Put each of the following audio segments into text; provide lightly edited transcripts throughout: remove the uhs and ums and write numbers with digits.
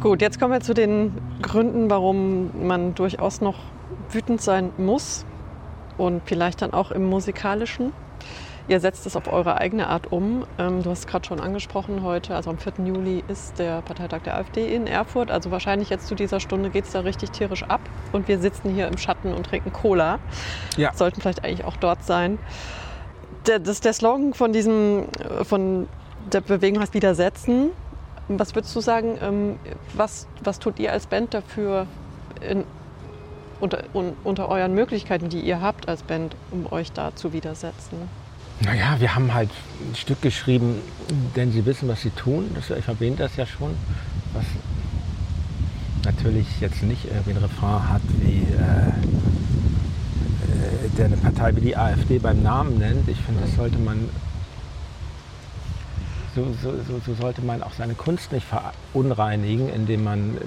Gut, jetzt kommen wir zu den Gründen, warum man durchaus noch wütend sein muss und vielleicht dann auch im Musikalischen. Ihr setzt es auf eure eigene Art um. Du hast es gerade schon angesprochen heute, also am 4. Juli ist der Parteitag der AfD in Erfurt. Also wahrscheinlich jetzt zu dieser Stunde geht es da richtig tierisch ab. Und wir sitzen hier im Schatten und trinken Cola. Ja. Sollten vielleicht eigentlich auch dort sein. Der Slogan von der Bewegung heißt Widersetzen. Was würdest du sagen, was tut ihr als Band dafür unter euren Möglichkeiten, die ihr habt als Band, um euch da zu widersetzen? Naja, wir haben halt ein Stück geschrieben, denn sie wissen, was sie tun. Ich erwähne das ja schon, was natürlich jetzt nicht irgendwie ein Refrain hat, wie der eine Partei wie die AfD beim Namen nennt. Ich finde, das sollte man so sollte man auch seine Kunst nicht verunreinigen, indem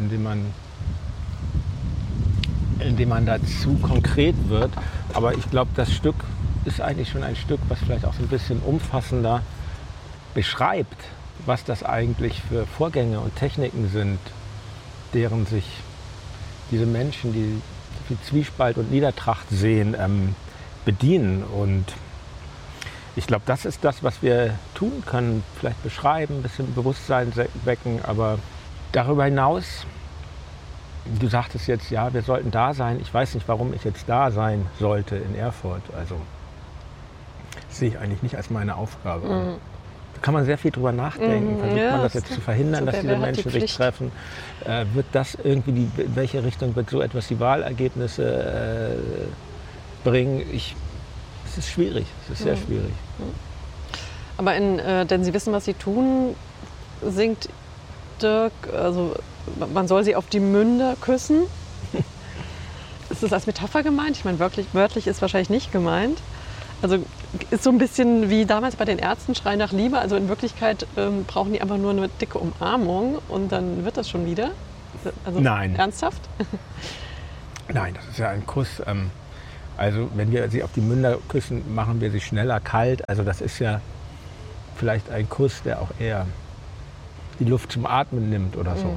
man dazu konkret wird. Aber ich glaube, das Stück ist eigentlich schon ein Stück, was vielleicht auch so ein bisschen umfassender beschreibt, was das eigentlich für Vorgänge und Techniken sind, deren sich diese Menschen, die so viel Zwiespalt und Niedertracht sehen, bedienen. Und ich glaube, das ist das, was wir tun können. Vielleicht beschreiben, ein bisschen Bewusstsein wecken, aber darüber hinaus, du sagtest jetzt, ja, wir sollten da sein. Ich weiß nicht, warum ich jetzt da sein sollte in Erfurt. Also das sehe ich eigentlich nicht als meine Aufgabe. Da kann man sehr viel drüber nachdenken. Versucht man das jetzt zu verhindern, dass diese Menschen sich treffen? Wird das irgendwie, in welche Richtung wird so etwas die Wahlergebnisse bringen? Es ist schwierig, es ist sehr schwierig. Aber denn Sie wissen, was Sie tun, singt Dirk, also man soll sie auf die Münder küssen. Ist das als Metapher gemeint? Ich meine, wörtlich ist wahrscheinlich nicht gemeint. Also ist so ein bisschen wie damals bei den Ärzten, Schrei nach Liebe. Also in Wirklichkeit brauchen die einfach nur eine dicke Umarmung und dann wird das schon wieder. Also Nein. Ernsthaft? Nein, das ist ja ein Kuss. Also wenn wir sie auf die Münder küssen, machen wir sie schneller kalt. Also das ist ja vielleicht ein Kuss, der auch eher die Luft zum Atmen nimmt oder so.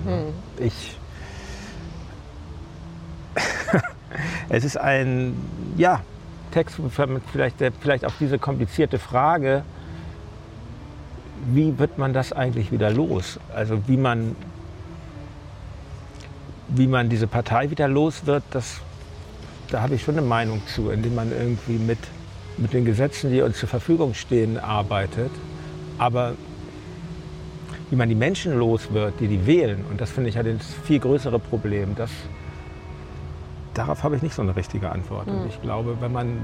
Es ist ein Text, vielleicht auf diese komplizierte Frage, wie wird man das eigentlich wieder los? Also wie man diese Partei wieder los wird, da habe ich schon eine Meinung zu, indem man irgendwie mit den Gesetzen, die uns zur Verfügung stehen, arbeitet. Aber wie man die Menschen los wird, die wählen, und das finde ich ja das viel größere Problem, darauf habe ich nicht so eine richtige Antwort. Und ich glaube, wenn man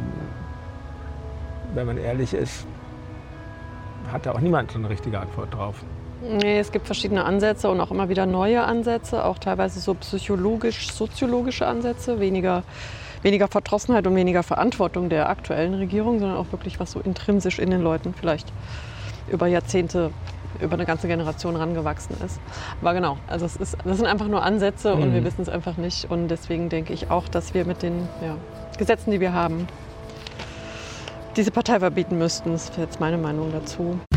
ehrlich ist, hat da auch niemand so eine richtige Antwort drauf. Nee, es gibt verschiedene Ansätze und auch immer wieder neue Ansätze, auch teilweise so psychologisch-soziologische Ansätze, weniger Verdrossenheit und weniger Verantwortung der aktuellen Regierung, sondern auch wirklich was so intrinsisch in den Leuten vielleicht über Jahrzehnte, über eine ganze Generation rangewachsen ist. Aber genau, also das sind einfach nur Ansätze und wir wissen es einfach nicht. Und deswegen denke ich auch, dass wir mit den Gesetzen, die wir haben, diese Partei verbieten müssten. Das ist jetzt meine Meinung dazu.